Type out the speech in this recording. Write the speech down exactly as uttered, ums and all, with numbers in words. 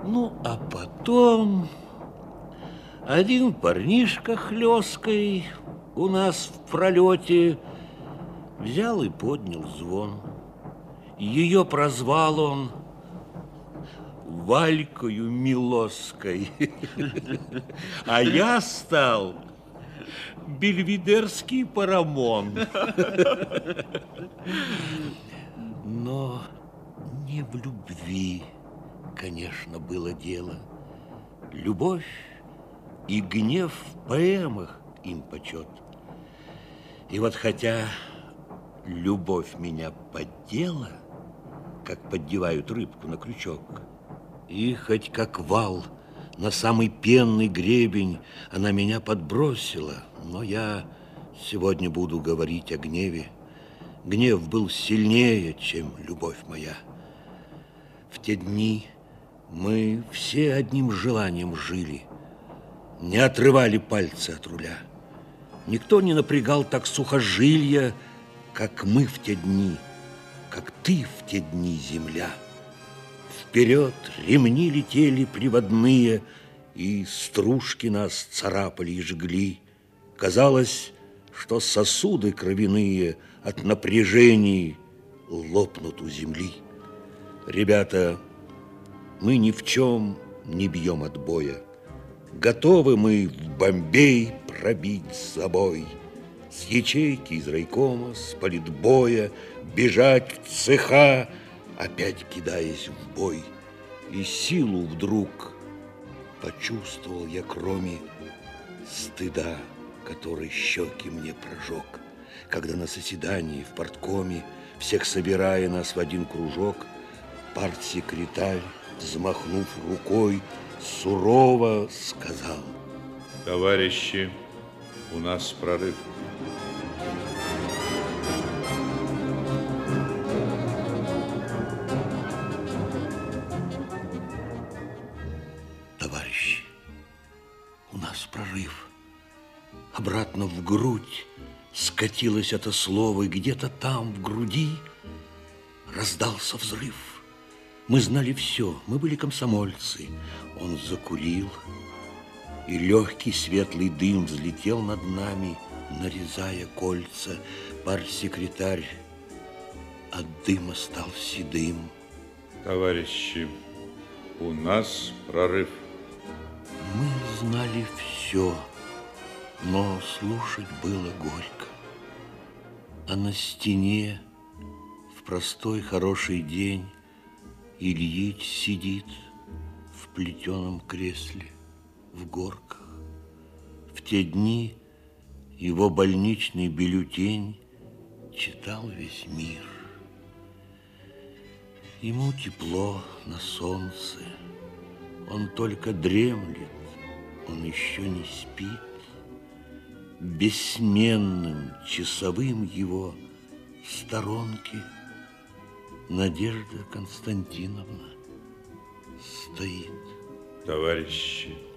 Ну, а потом один парнишка хлесткой у нас в пролете взял и поднял звон. Ее прозвал он Валькою Милоской. А я стал Бельведерский Парамон. Но не в любви, конечно, было дело. Любовь и гнев в поэмах им почет. И вот хотя любовь меня поддела, как поддевают рыбку на крючок, и хоть как вал на самый пенный гребень она меня подбросила, но я сегодня буду говорить о гневе. Гнев был сильнее, чем любовь моя. В те дни мы все одним желанием жили, не отрывали пальцы от руля. Никто не напрягал так сухожилья, как мы в те дни, как ты в те дни, земля. Вперед ремни летели приводные, и стружки нас царапали и жгли. Казалось, что сосуды кровяные от напряжений лопнут у земли. Ребята, мы ни в чем не бьем отбоя. Готовы мы в Бомбей пробить забой, с ячейки из райкома, с политбоя бежать в цеха, опять кидаясь в бой. И силу вдруг почувствовал я, кроме стыда, который щеки мне прожег, когда на заседании в парткоме, всех собирая нас в один кружок, партсекретарь, взмахнув рукой, сурово сказал: товарищи, у нас прорыв. Товарищи, у нас прорыв. Обратно в грудь скатилось это слово, и где-то там, в груди, раздался взрыв. Мы знали все, мы были комсомольцы. Он закурил, и легкий светлый дым взлетел над нами, нарезая кольца. Партсекретарь от дыма стал седым. Товарищи, у нас прорыв. Мы знали все, но слушать было горько. А на стене в простой хороший день Ильич сидит в плетеном кресле в горках. В те дни его больничный бюллетень читал весь мир. Ему тепло на солнце, он только дремлет, он еще не спит. Бессменным часовым его в сторонке Надежда Константиновна стоит. Товарищи,